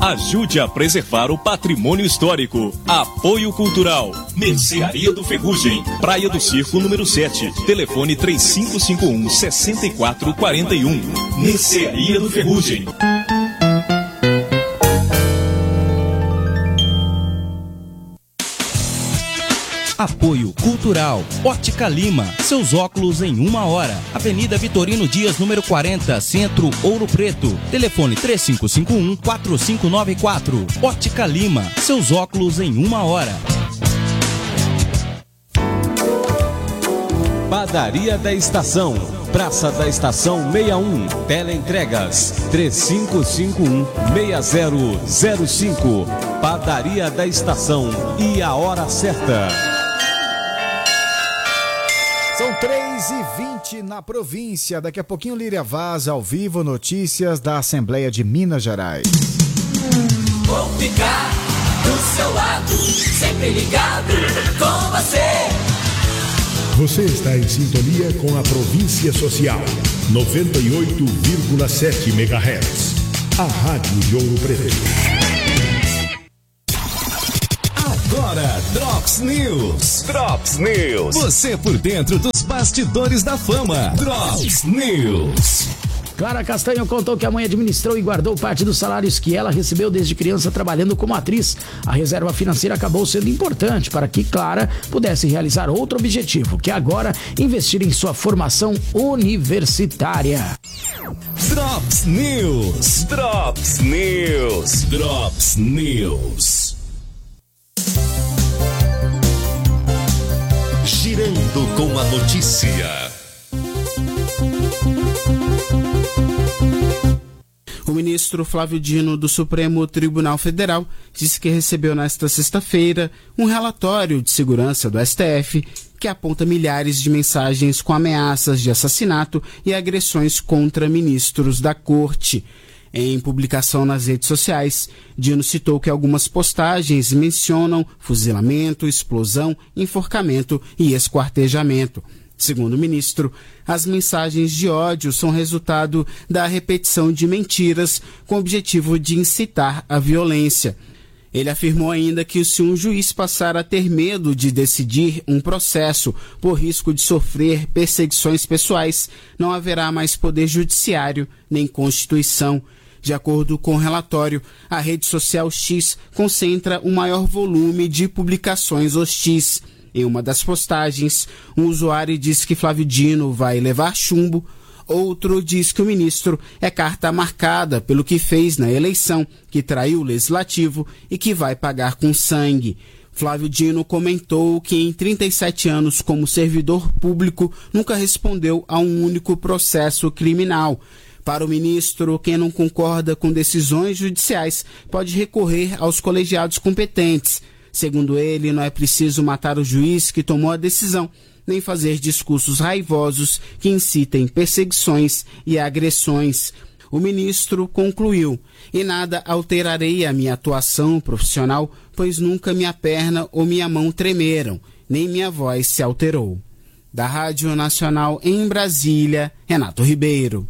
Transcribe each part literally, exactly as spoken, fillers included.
Ajude a preservar o patrimônio histórico. Apoio Cultural. Mercearia do Ferrugem. Praia do Circo, número sete. Telefone três cinco cinco um, seis quatro quatro um. Mercearia do Ferrugem. Apoio Cultural. Ótica Lima. Seus óculos em uma hora. Avenida Vitorino Dias, número quarenta, Centro, Ouro Preto. Telefone três cinco cinco um, quatro cinco nove quatro. Ótica Lima. Seus óculos em uma hora. Padaria da Estação. Praça da Estação sessenta e um. Teleentregas três cinco cinco um, seis zero zero cinco. Padaria da Estação. E a hora certa. São três e vinte na província. Daqui a pouquinho Líria Vaz, ao vivo, notícias da Assembleia de Minas Gerais. Vou ficar do seu lado, sempre ligado com você. Você está em sintonia com a Província Social, noventa e oito vírgula sete megahertz. A Rádio de Ouro Preto. Agora, Drops News. Drops News. Você por dentro dos bastidores da fama. Drops News. Clara Castanho contou que a mãe administrou e guardou parte dos salários que ela recebeu desde criança trabalhando como atriz. A reserva financeira acabou sendo importante para que Clara pudesse realizar outro objetivo, que é agora investir em sua formação universitária. Drops News. Drops News. Drops News. Girando com a notícia. O ministro Flávio Dino, do Supremo Tribunal Federal, disse que recebeu nesta sexta-feira um relatório de segurança do S T F que aponta milhares de mensagens com ameaças de assassinato e agressões contra ministros da Corte. Em publicação nas redes sociais, Dino citou que algumas postagens mencionam fuzilamento, explosão, enforcamento e esquartejamento. Segundo o ministro, as mensagens de ódio são resultado da repetição de mentiras com o objetivo de incitar a violência. Ele afirmou ainda que se um juiz passar a ter medo de decidir um processo por risco de sofrer perseguições pessoais, não haverá mais poder judiciário nem Constituição. De acordo com o relatório, a rede social X concentra o maior volume de publicações hostis. Em uma das postagens, um usuário diz que Flávio Dino vai levar chumbo, outro diz que o ministro é carta marcada pelo que fez na eleição, que traiu o legislativo e que vai pagar com sangue. Flávio Dino comentou que em trinta e sete anos como servidor público nunca respondeu a um único processo criminal. Para o ministro, quem não concorda com decisões judiciais pode recorrer aos colegiados competentes. Segundo ele, não é preciso matar o juiz que tomou a decisão, nem fazer discursos raivosos que incitem perseguições e agressões. O ministro concluiu: e nada alterarei a minha atuação profissional, pois nunca minha perna ou minha mão tremeram, nem minha voz se alterou. Da Rádio Nacional em Brasília, Renato Ribeiro.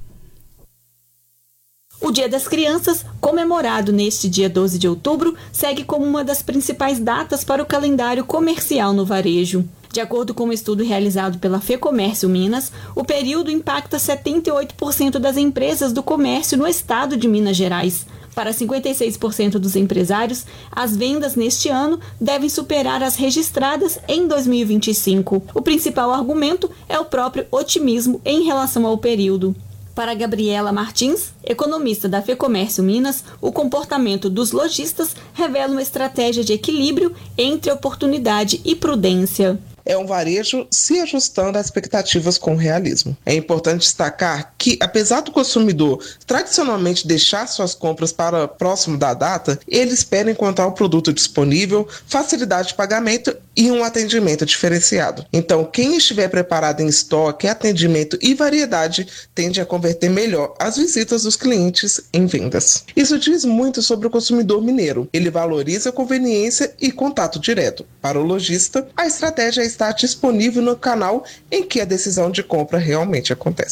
O Dia das Crianças, comemorado neste dia doze de outubro, segue como uma das principais datas para o calendário comercial no varejo. De acordo com um estudo realizado pela FEComércio Minas, o período impacta setenta e oito por cento das empresas do comércio no estado de Minas Gerais. Para cinquenta e seis por cento dos empresários, as vendas neste ano devem superar as registradas em dois mil e vinte e cinco. O principal argumento é o próprio otimismo em relação ao período. Para Gabriela Martins, economista da FEComércio Minas, o comportamento dos lojistas revela uma estratégia de equilíbrio entre oportunidade e prudência. É um varejo se ajustando às expectativas com realismo. É importante destacar que, apesar do consumidor tradicionalmente deixar suas compras para próximo da data, ele espera encontrar o produto disponível, facilidade de pagamento e um atendimento diferenciado. Então, quem estiver preparado em estoque, atendimento e variedade tende a converter melhor as visitas dos clientes em vendas. Isso diz muito sobre o consumidor mineiro. Ele valoriza a conveniência e contato direto. Para o lojista, a estratégia é estar disponível no canal em que a decisão de compra realmente acontece.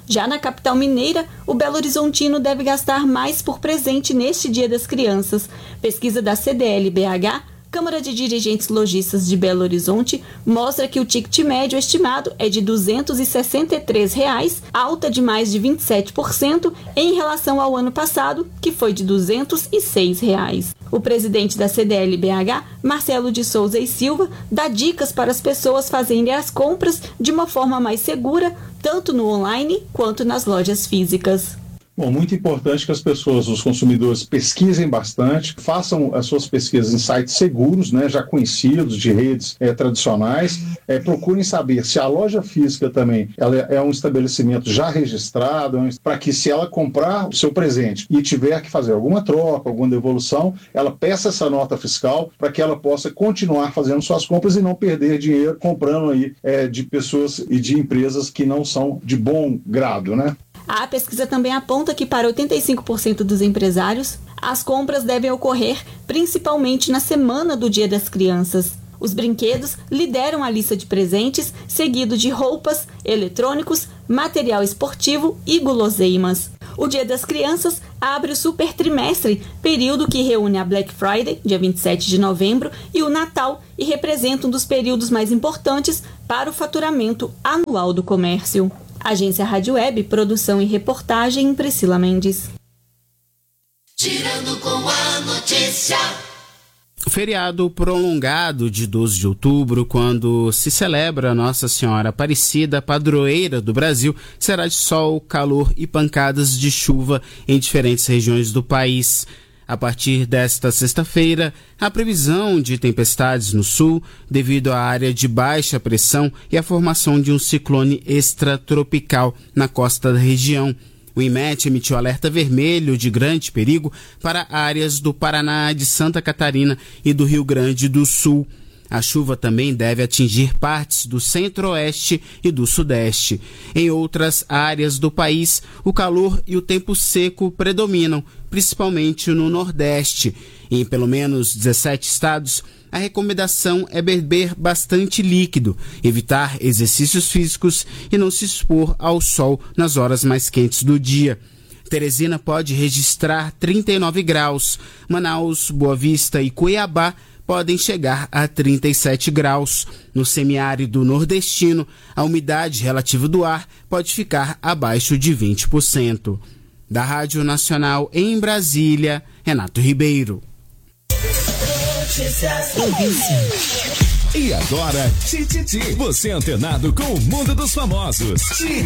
Já na capital mineira, o Belo Horizontino deve gastar mais por presente neste Dia das Crianças. Pesquisa da C D L B H, Câmara de Dirigentes Lojistas de Belo Horizonte, mostra que o ticket médio estimado é de duzentos e sessenta e três reais, alta de mais de vinte e sete por cento em relação ao ano passado, que foi de duzentos e seis reais. O presidente da C D L B H, Marcelo de Souza e Silva, dá dicas para as pessoas fazerem as compras de uma forma mais segura, tanto no online quanto nas lojas físicas. Bom, muito importante que as pessoas, os consumidores, pesquisem bastante, façam as suas pesquisas em sites seguros, né, já conhecidos, de redes é, tradicionais, é, procurem saber se a loja física também ela é um estabelecimento já registrado, para que se ela comprar o seu presente e tiver que fazer alguma troca, alguma devolução, ela peça essa nota fiscal para que ela possa continuar fazendo suas compras e não perder dinheiro comprando aí é, de pessoas e de empresas que não são de bom grado, né? A pesquisa também aponta que para oitenta e cinco por cento dos empresários, as compras devem ocorrer principalmente na semana do Dia das Crianças. Os brinquedos lideram a lista de presentes, seguido de roupas, eletrônicos, material esportivo e guloseimas. O Dia das Crianças abre o super trimestre, período que reúne a Black Friday, dia vinte e sete de novembro, e o Natal, e representa um dos períodos mais importantes para o faturamento anual do comércio. Agência Rádio Web, produção e reportagem, Priscila Mendes. Girando com a notícia. Feriado prolongado de doze de outubro, quando se celebra Nossa Senhora Aparecida, padroeira do Brasil, será de sol, calor e pancadas de chuva em diferentes regiões do país. A partir desta sexta-feira, a previsão de tempestades no sul, devido à área de baixa pressão e à formação de um ciclone extratropical na costa da região. O IMET emitiu alerta vermelho de grande perigo para áreas do Paraná, de Santa Catarina e do Rio Grande do Sul. A chuva também deve atingir partes do centro-oeste e do sudeste. Em outras áreas do país, o calor e o tempo seco predominam, principalmente no nordeste. Em pelo menos dezessete estados, a recomendação é beber bastante líquido, evitar exercícios físicos e não se expor ao sol nas horas mais quentes do dia. Teresina pode registrar trinta e nove graus. Manaus, Boa Vista e Cuiabá podem chegar a trinta e sete graus. No semiárido nordestino, a umidade relativa do ar pode ficar abaixo de vinte por cento. Da Rádio Nacional em Brasília, Renato Ribeiro. E agora, Tititi. Você antenado com o mundo dos famosos.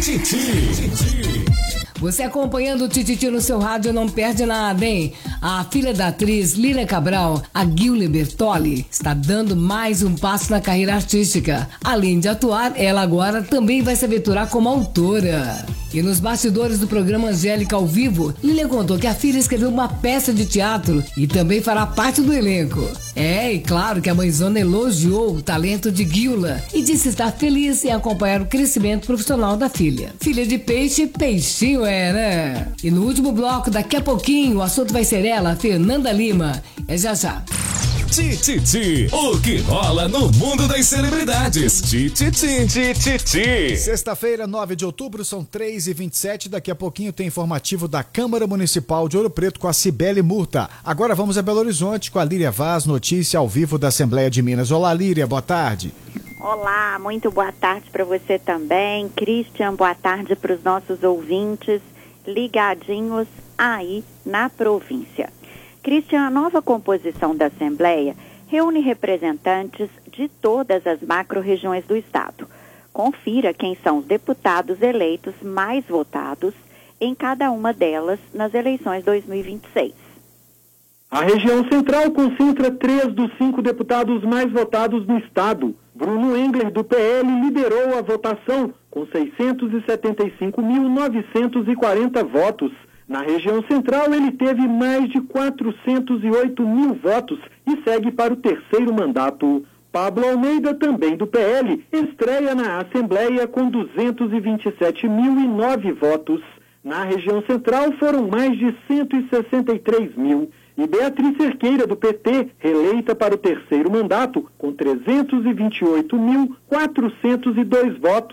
Tititi. Você acompanhando o Tititi no seu rádio não perde nada, hein? A filha da atriz Lília Cabral, a Guilherme Bertoli, está dando mais um passo na carreira artística. Além de atuar, ela agora também vai se aventurar como autora. E nos bastidores do programa Angélica ao Vivo, Lília contou que a filha escreveu uma peça de teatro e também fará parte do elenco. É, e claro que a mãezona elogiou o talento de Guilherme e disse estar feliz em acompanhar o crescimento profissional da filha. Filha de peixe, peixinho é, né? E no último bloco, daqui a pouquinho, o assunto vai ser ela, Fernanda Lima. É já já. Tititi, o que rola no mundo das celebridades. Tititi, Tititi. Sexta-feira, nove de outubro, são três e vinte e sete. Daqui a pouquinho tem informativo da Câmara Municipal de Ouro Preto com a Cibele Murta. Agora vamos a Belo Horizonte com a Líria Vaz, notícia ao vivo da Assembleia de Minas. Olá, Líria, boa tarde. Olá, muito boa tarde para você também. Christian, boa tarde para os nossos ouvintes ligadinhos aí na província. Christian, a nova composição da Assembleia reúne representantes de todas as macro-regiões do Estado. Confira quem são os deputados eleitos mais votados em cada uma delas nas eleições dois mil e vinte e seis. A região central concentra três dos cinco deputados mais votados no Estado. Bruno Engler, do P L, liderou a votação com seiscentos e setenta e cinco mil novecentos e quarenta votos. Na região central, ele teve mais de quatrocentos e oito mil votos e segue para o terceiro mandato. Pablo Almeida, também do P L, estreia na Assembleia com duzentos e vinte e sete mil e nove votos. Na região central, foram mais de cento e sessenta e três mil. E Beatriz Cerqueira, do P T, reeleita para o terceiro mandato com trezentos e vinte e oito mil quatrocentos e dois votos.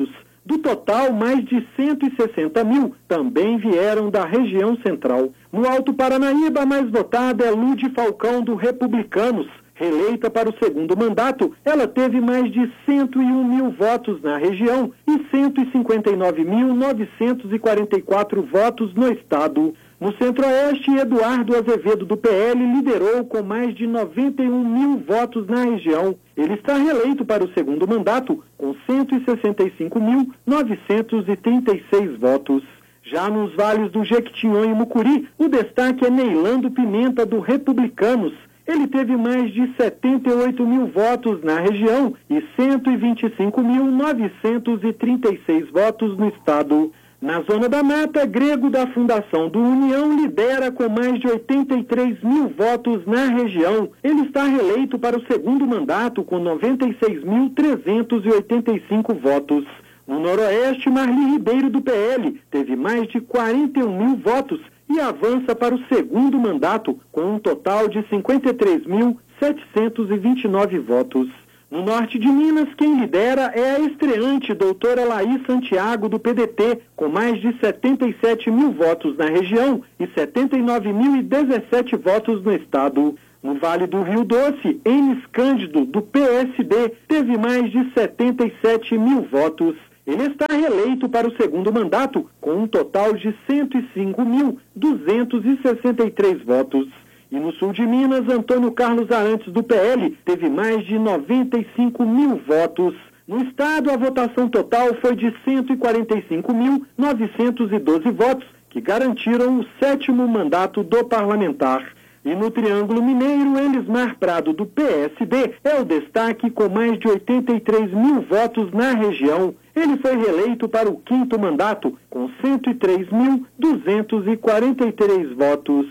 Do total, mais de cento e sessenta mil também vieram da região central. No Alto Paranaíba, a mais votada é Lude Falcão, do Republicanos. Reeleita para o segundo mandato, ela teve mais de cento e um mil votos na região e cento e cinquenta e nove mil novecentos e quarenta e quatro votos no estado. No Centro-Oeste, Eduardo Azevedo, do P L, liderou com mais de noventa e um mil votos na região. Ele está reeleito para o segundo mandato com cento e sessenta e cinco mil novecentos e trinta e seis votos. Já nos vales do Jequitinhonha e Mucuri, o destaque é Neilando Pimenta, do Republicanos. Ele teve mais de setenta e oito mil votos na região e cento e vinte e cinco mil novecentos e trinta e seis votos no estado. Na Zona da Mata, Grego, da Fundação do União, lidera com mais de oitenta e três mil votos na região. Ele está reeleito para o segundo mandato com noventa e seis mil trezentos e oitenta e cinco votos. No Noroeste, Marli Ribeiro, do P L, teve mais de quarenta e um mil votos e avança para o segundo mandato com um total de cinquenta e três mil setecentos e vinte e nove votos. No norte de Minas, quem lidera é a estreante doutora Laís Santiago, do P D T, com mais de setenta e sete mil votos na região e setenta e nove mil e dezessete votos no estado. No Vale do Rio Doce, Enes Cândido, do P S D, teve mais de setenta e sete mil votos. Ele está reeleito para o segundo mandato, com um total de cento e cinco mil duzentos e sessenta e três votos. E no sul de Minas, Antônio Carlos Arantes, do P L, teve mais de noventa e cinco mil votos. No estado, a votação total foi de cento e quarenta e cinco mil novecentos e doze votos, que garantiram o sétimo mandato do parlamentar. E no Triângulo Mineiro, Elismar Prado, do P S D, é o destaque com mais de oitenta e três mil votos na região. Ele foi reeleito para o quinto mandato, com cento e três mil duzentos e quarenta e três votos.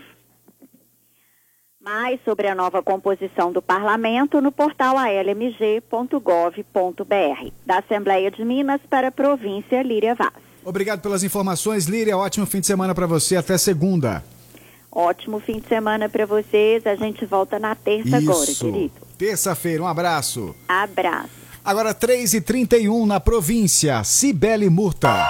Mais sobre a nova composição do parlamento no portal a l m g ponto gov ponto b r. Da Assembleia de Minas para a província, Líria Vaz. Obrigado pelas informações, Líria. Ótimo fim de semana para você. Até segunda. Ótimo fim de semana para vocês. A gente volta na terça Isso. agora, querido. Terça-feira. Um abraço. Abraço. Agora três e trinta e um na província. Cibele Murta.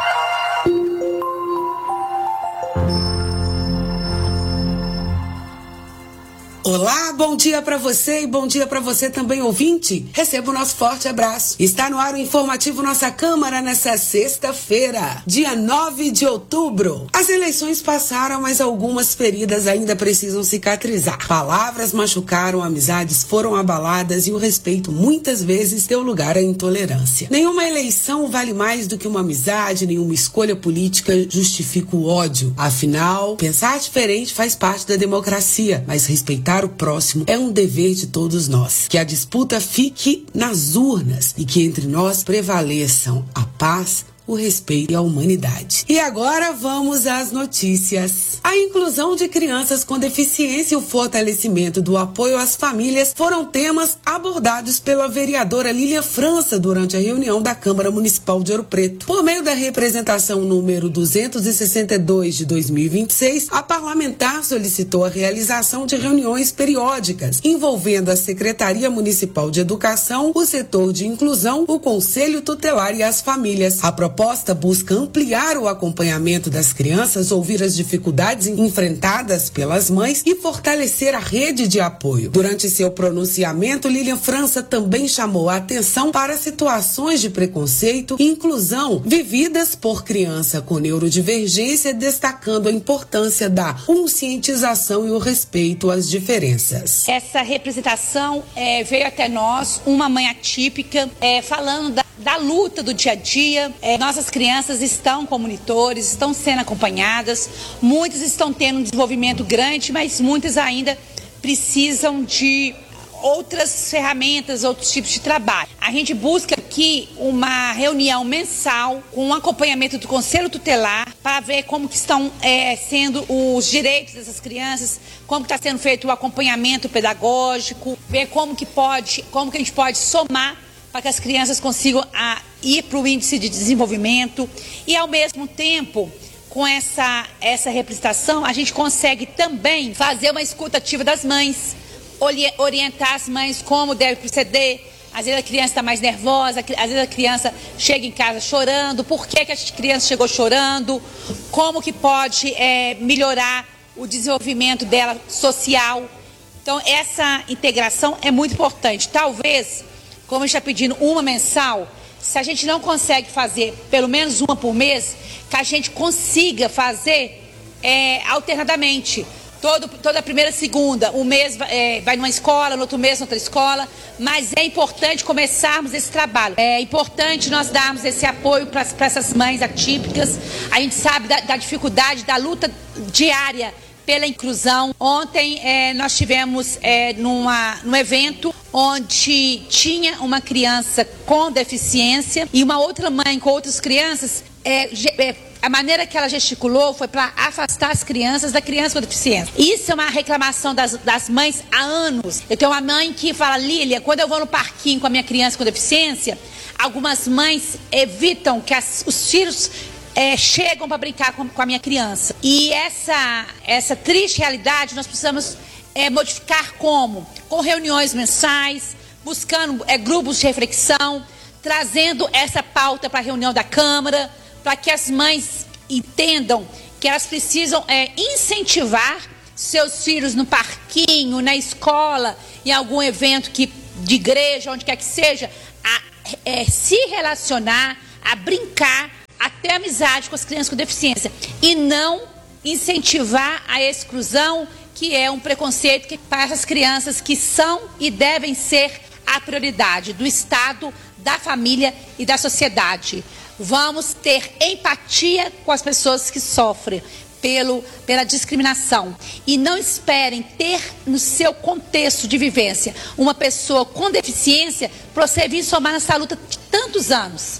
Olá, bom dia para você e bom dia para você também, ouvinte. Receba o nosso forte abraço. Está no ar o informativo Nossa Câmara nessa sexta-feira, dia nove de outubro. As eleições passaram, mas algumas feridas ainda precisam cicatrizar. Palavras machucaram, amizades foram abaladas e o respeito muitas vezes deu lugar à intolerância. Nenhuma eleição vale mais do que uma amizade, nenhuma escolha política justifica o ódio. Afinal, pensar diferente faz parte da democracia, mas respeitar o próximo é um dever de todos nós. Que a disputa fique nas urnas e que entre nós prevaleçam a paz, o respeito e a humanidade. E agora vamos às notícias. A inclusão de crianças com deficiência e o fortalecimento do apoio às famílias foram temas abordados pela vereadora Lília França durante a reunião da Câmara Municipal de Ouro Preto. Por meio da representação número duzentos e sessenta e dois de dois mil e vinte e seis, a parlamentar solicitou a realização de reuniões periódicas envolvendo a Secretaria Municipal de Educação, o setor de inclusão, o Conselho Tutelar e as famílias. A A proposta busca ampliar o acompanhamento das crianças, ouvir as dificuldades enfrentadas pelas mães e fortalecer a rede de apoio. Durante seu pronunciamento, Lília França também chamou a atenção para situações de preconceito e inclusão vividas por criança com neurodivergência, destacando a importância da conscientização e o respeito às diferenças. Essa representação é, veio até nós, uma mãe atípica, é, falando da, da luta do dia a dia. É, nossas crianças estão com monitores, estão sendo acompanhadas, muitas estão tendo um desenvolvimento grande, mas muitas ainda precisam de outras ferramentas, outros tipos de trabalho. A gente busca aqui uma reunião mensal com um acompanhamento do Conselho Tutelar para ver como que estão é, sendo os direitos dessas crianças, como está sendo feito o acompanhamento pedagógico, ver como que pode, como que a gente pode somar para que as crianças consigam a, ir para o índice de desenvolvimento e, ao mesmo tempo, com essa, essa representação, a gente consegue também fazer uma escuta ativa das mães, orientar as mães como deve proceder, Às vezes a criança está mais nervosa, às vezes a criança chega em casa chorando. Por que, que a criança chegou chorando? Como que pode é, melhorar o desenvolvimento dela social? Então, essa integração é muito importante. Talvez, como a gente está pedindo uma mensal, se a gente não consegue fazer pelo menos uma por mês, que a gente consiga fazer é, alternadamente. Todo, toda primeira e segunda, um mês é, vai numa escola, no outro mês noutra escola, mas é importante começarmos esse trabalho. É importante nós darmos esse apoio para essas mães atípicas. A gente sabe da, da dificuldade, da luta diária pela inclusão. Ontem é, nós tivemos é, numa, num evento onde tinha uma criança com deficiência e uma outra mãe com outras crianças. É, é, a maneira que ela gesticulou foi para afastar as crianças da criança com deficiência. Isso é uma reclamação das, das mães há anos. Eu tenho uma mãe que fala, Lília, quando eu vou no parquinho com a minha criança com deficiência, algumas mães evitam que as, os filhos é, chegam para brincar com, com a minha criança. E essa, essa triste realidade nós precisamos é, modificar como? Com reuniões mensais, buscando é, grupos de reflexão, trazendo essa pauta para a reunião da Câmara, para que as mães entendam que elas precisam é, incentivar seus filhos no parquinho, na escola, em algum evento que, de igreja, onde quer que seja, a é, se relacionar, a brincar, a ter amizade com as crianças com deficiência. E não incentivar a exclusão, que é um preconceito que para essas crianças que são e devem ser a prioridade do Estado, da família e da sociedade. Vamos ter empatia com as pessoas que sofrem pelo, pela discriminação. E não esperem ter no seu contexto de vivência uma pessoa com deficiência para você vir somar nessa luta de tantos anos.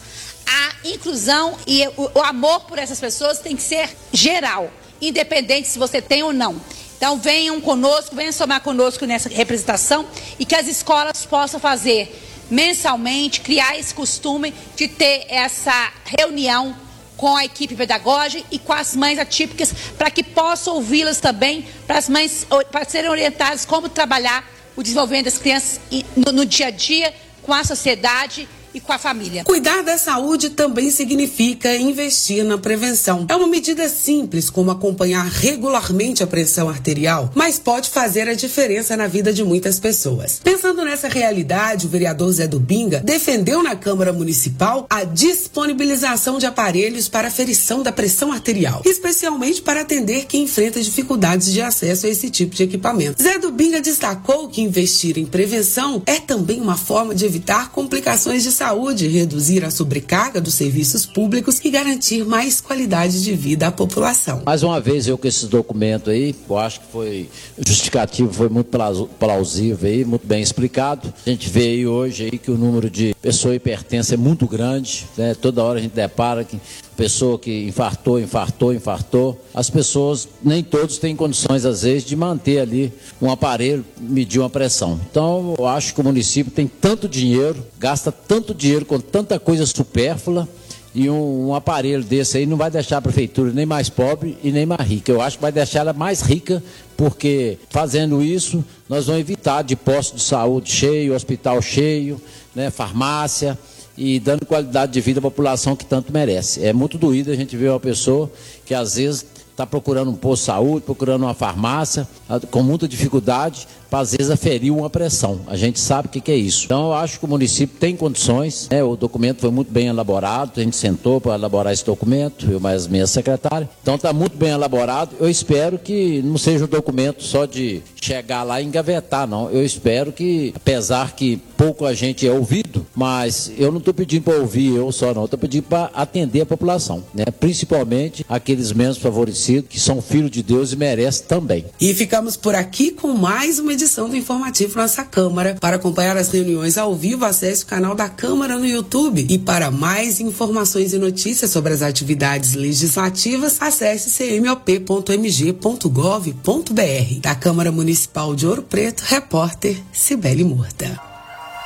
A inclusão e o, o amor por essas pessoas tem que ser geral, independente se você tem ou não. Então venham conosco, venham somar conosco nessa representação e que as escolas possam fazer mensalmente, criar esse costume de ter essa reunião com a equipe pedagógica e com as mães atípicas, para que possam ouvi-las também, para as mães para serem orientadas como trabalhar o desenvolvimento das crianças no, no dia a dia, com a sociedade e com a família. Cuidar da saúde também significa investir na prevenção. É uma medida simples, como acompanhar regularmente a pressão arterial, mas pode fazer a diferença na vida de muitas pessoas. Pensando nessa realidade, o vereador Zé Dubinga defendeu na Câmara Municipal a disponibilização de aparelhos para aferição da pressão arterial, especialmente para atender quem enfrenta dificuldades de acesso a esse tipo de equipamento. Zé Dubinga destacou que investir em prevenção é também uma forma de evitar complicações de saúde saúde, reduzir a sobrecarga dos serviços públicos e garantir mais qualidade de vida à população. Mais uma vez, eu com esse documento aí, eu acho que foi justificativo, foi muito plausível aí, muito bem explicado. A gente vê aí hoje aí que o número de pessoas hipertensas é muito grande, né? Toda hora a gente depara que pessoa que infartou, infartou, infartou. As pessoas, nem todos têm condições, às vezes, de manter ali um aparelho, medir uma pressão. Então, eu acho que o município tem tanto dinheiro, gasta tanto dinheiro com tanta coisa supérflua, e um, um aparelho desse aí não vai deixar a prefeitura nem mais pobre e nem mais rica. Eu acho que vai deixar ela mais rica, porque fazendo isso, nós vamos evitar de posto de saúde cheio, hospital cheio, né, farmácia, e dando qualidade de vida à população que tanto merece. É muito doído a gente ver uma pessoa que às vezes está procurando um posto de saúde, procurando uma farmácia, com muita dificuldade, para às vezes aferir uma pressão. A gente sabe o que, que é isso. Então eu acho que o município tem condições, né? O documento foi muito bem elaborado, a gente sentou para elaborar esse documento, eu mais minha secretária. Então está muito bem elaborado. Eu espero que não seja um documento só de chegar lá e engavetar, não. Eu espero que, apesar que pouco a gente é ouvido, mas eu não estou pedindo para ouvir eu só, não. Estou pedindo para atender a população, né? Principalmente aqueles menos favorecidos, que são filhos de Deus e merecem também. E ficamos por aqui com mais uma edição do Informativo Nossa Câmara. Para acompanhar as reuniões ao vivo, acesse o canal da Câmara no YouTube. E para mais informações e notícias sobre as atividades legislativas, acesse c m o p ponto m g ponto gov ponto b r. Da Câmara Municipal de Ouro Preto, repórter Cibele Murta.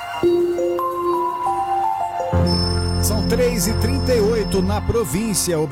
São três e trinta e oito na província.